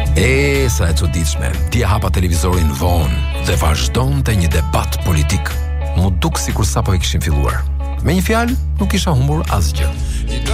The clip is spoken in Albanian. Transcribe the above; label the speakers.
Speaker 1: Sa e çuditshme. Ti e hapa televizorin vonë dhe vazhdonte një debat politik. Mu duk sikur sapo e kishin filluar. Me një fjalë, nuk isha humbur asgjë.